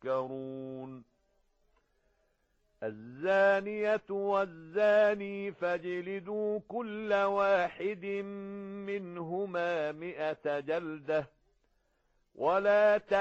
تذكرون الزانية والزاني فاجلدوا كل واحد منهما 100 جلدة ولا